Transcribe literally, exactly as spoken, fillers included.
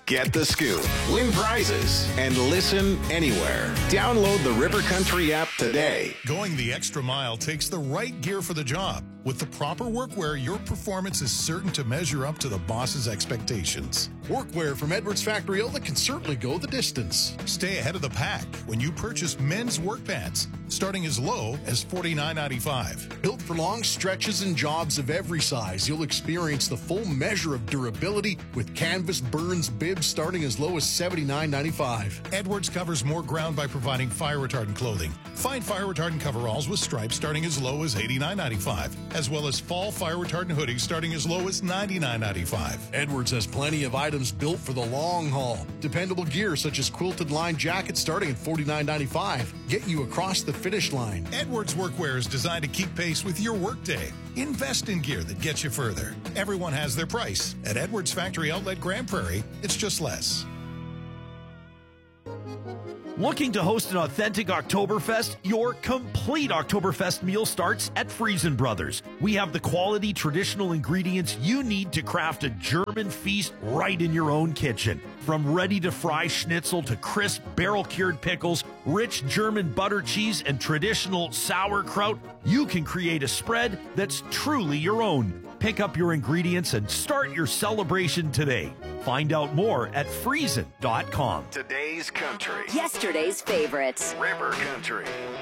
Get the scoop, win prizes, and listen anywhere. Download the River Country app today. Going the extra mile takes the right gear for the job. With the proper workwear, your performance is certain to measure up to the boss's expectations. Workwear from Edwards Factory Outlet can certainly go the distance. Stay ahead of the pack when you purchase men's work pants, starting as low as forty-nine ninety-five. Built for long stretches and jobs of every size, you'll experience the full measure of durability with canvas burns bibs starting as low as seventy-nine ninety-five. Edwards covers more ground by providing fire retardant clothing. Find fire retardant coveralls with stripes starting as low as eighty-nine ninety-five, as well as fall fire retardant hoodies starting as low as ninety-nine ninety-five. Edwards has plenty of items built for the long haul. Dependable gear such as quilted line jackets starting at forty-nine ninety-five get you across the finish line. Edwards workwear is designed to keep pace with your workday. Invest in gear that gets you further. Everyone has their price. At Edwards Factory Outlet Grand Prairie, it's just less. Looking to host an authentic Oktoberfest? Your complete Oktoberfest meal starts at Friesen Brothers. We have the quality traditional ingredients you need to craft a German feast right in your own kitchen. From ready-to-fry schnitzel to crisp barrel-cured pickles, rich German butter cheese, and traditional sauerkraut, you can create a spread that's truly your own. Pick up your ingredients and start your celebration today. Find out more at friesen dot com. Today's country. Yesterday's favorites. River Country.